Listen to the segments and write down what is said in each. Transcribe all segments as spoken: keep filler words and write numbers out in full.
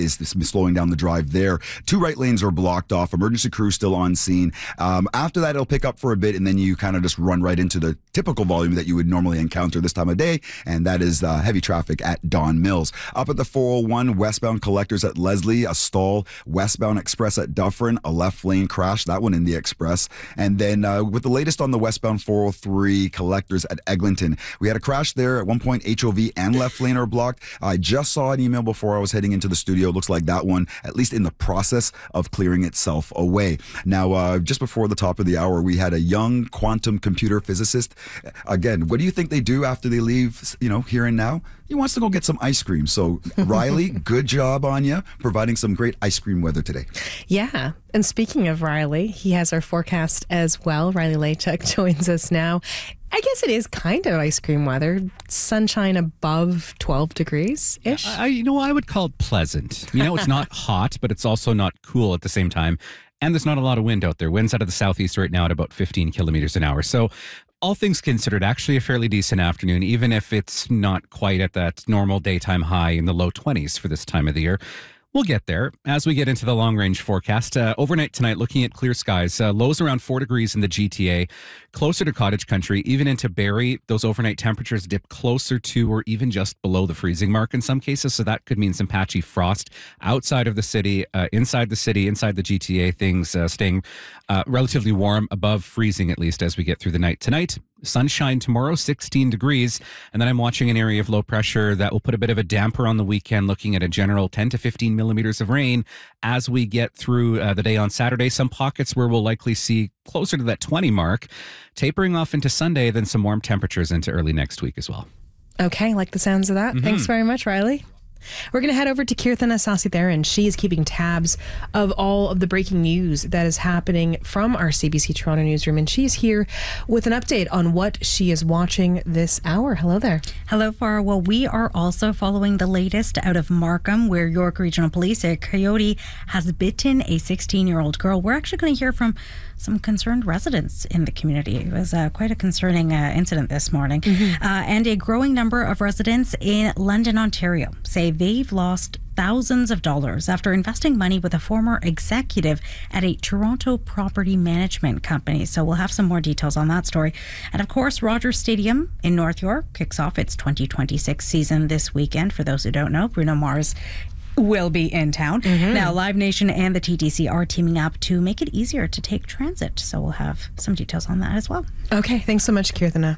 is this slowing down the drive there. Two right lanes are blocked off. Emergency crew still on scene. Um, after that, it'll pick up for a bit, and then you kind of just run right into the typical volume that you would normally encounter this time of day, and that is uh, heavy traffic at Don Mills. Up at the four oh one, westbound collectors at Leslie, a stall. Westbound express at Dufferin, a left lane crash, that one in the express. And then uh, with the latest on the westbound four oh three collectors at Eglinton, we had a crash there. At one point, H O V and left lane are blocked. I just saw an email before I was heading into the studio. Looks like that one, at least in the process of clearing itself away. Now, uh, just before the top of the hour, we had a young quantum computer physicist. Again, what do you think they do after they leave, you know, here and now? He wants to go get some ice cream. So, Riley, good job on you providing some great ice cream weather today. Yeah. And speaking of Riley, he has our forecast as well. Riley Laychuk joins us now. I guess it is kind of ice cream weather. Sunshine above twelve degrees-ish. I, you know, I would call it pleasant. You know, it's not hot, but it's also not cool at the same time. And there's not a lot of wind out there. Wind's out of the southeast right now at about fifteen kilometers an hour. So all things considered, actually a fairly decent afternoon, even if it's not quite at that normal daytime high in the low twenties for this time of the year. We'll get there as we get into the long-range forecast. Uh, overnight tonight, looking at clear skies, uh, lows around four degrees in the G T A, closer to Cottage Country, even into Barrie. Those overnight temperatures dip closer to or even just below the freezing mark in some cases, so that could mean some patchy frost outside of the city, uh, inside the city, inside the G T A, things uh, staying uh, relatively warm, above freezing at least as we get through the night tonight. Sunshine tomorrow, sixteen degrees. And then I'm watching an area of low pressure that will put a bit of a damper on the weekend, looking at a general ten to fifteen millimeters of rain as we get through uh, the day on Saturday. Some pockets where we'll likely see closer to that twenty mark, tapering off into Sunday, then some warm temperatures into early next week as well. Okay, like the sounds of that. Mm-hmm. Thanks very much, Riley. We're going to head over to Kirthana Sasitheran. She is keeping tabs of all of the breaking news that is happening from our C B C Toronto newsroom, and she's here with an update on what she is watching this hour. Hello there. Hello, Farah. Well, we are also following the latest out of Markham, where York Regional Police say a coyote has bitten a sixteen-year-old girl. We're actually going to hear from some concerned residents in the community. It was uh, quite a concerning uh, incident this morning. Mm-hmm. Uh, and a growing number of residents in London, Ontario say they've lost thousands of dollars after investing money with a former executive at a Toronto property management company. So we'll have some more details on that story. And of course, Rogers Stadium in North York kicks off its twenty twenty-six season this weekend. For those who don't know, Bruno Mars will be in town. Mm-hmm. Now, Live Nation and the T T C are teaming up to make it easier to take transit. So we'll have some details on that as well. Okay, thanks so much, Kirthana.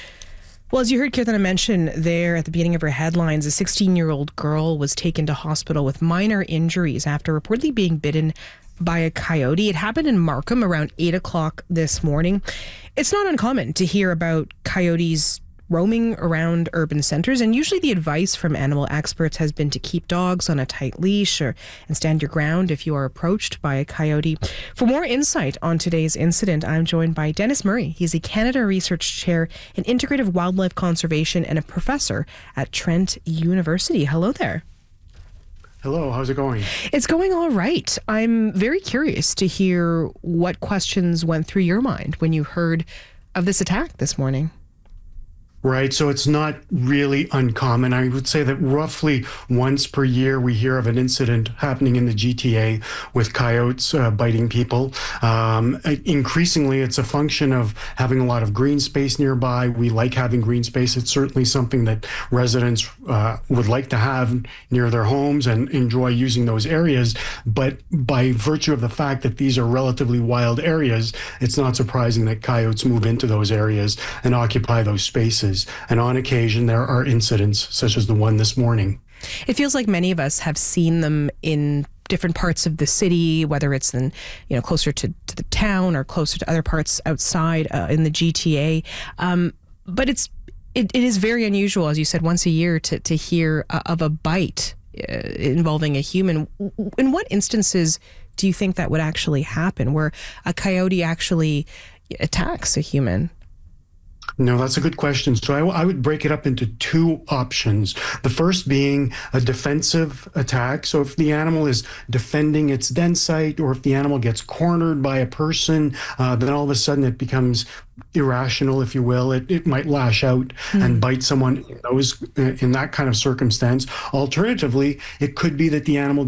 Well, as you heard Kirthana mention there at the beginning of her headlines, a sixteen-year-old girl was taken to hospital with minor injuries after reportedly being bitten by a coyote. It happened in Markham around eight o'clock this morning. It's not uncommon to hear about coyotes roaming around urban centers, and usually the advice from animal experts has been to keep dogs on a tight leash or and stand your ground if you are approached by a coyote. For more insight on today's incident, I'm joined by Dennis Murray. He's a Canada Research Chair in Integrative Wildlife Conservation and a professor at Trent University. Hello there. Hello, how's it going? It's going all right. I'm very curious to hear what questions went through your mind when you heard of this attack this morning. Right, so it's not really uncommon. I would say that roughly once per year we hear of an incident happening in the G T A with coyotes uh, biting people. Um, increasingly, it's a function of having a lot of green space nearby. We like having green space. It's certainly something that residents uh, would like to have near their homes and enjoy using those areas. But by virtue of the fact that these are relatively wild areas, it's not surprising that coyotes move into those areas and occupy those spaces. And on occasion, there are incidents such as the one this morning. It feels like many of us have seen them in different parts of the city, whether it's in, you know, closer to, to the town or closer to other parts outside uh, in the G T A. Um, but it's it, it is very unusual, as you said, once a year to, to hear uh, of a bite uh, involving a human. In what instances do you think that would actually happen, where a coyote actually attacks a human? No, that's a good question. So I, I would break it up into two options. The first being a defensive attack. So if the animal is defending its den site, or if the animal gets cornered by a person, uh, then all of a sudden it becomes irrational, if you will. It, it might lash out mm. and bite someone in those in that kind of circumstance. Alternatively, it could be that the animal